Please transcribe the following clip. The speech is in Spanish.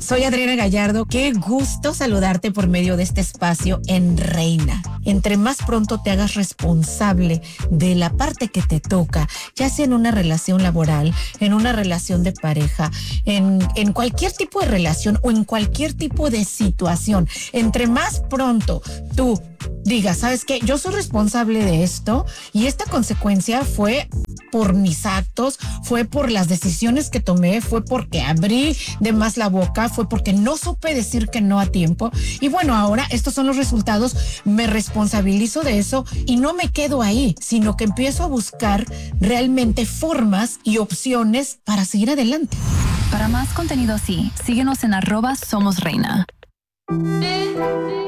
Soy Adriana Gallardo. Qué gusto saludarte por medio de este espacio en Reina. Entre más pronto te hagas responsable de la parte que te toca, ya sea en una relación laboral, en una relación de pareja, en cualquier tipo de relación o en cualquier tipo de situación, entre más pronto tú digas, ¿sabes qué? Yo soy responsable de esto y esta consecuencia fue por mis actos, fue por las decisiones que tomé, fue porque abrí de más la boca, fue porque no supe decir que no a tiempo. Y bueno, ahora estos son los resultados, me responsabilizo de eso y no me quedo ahí, sino que empiezo a buscar realmente formas y opciones para seguir adelante. Para más contenido así, síguenos en @somosreina.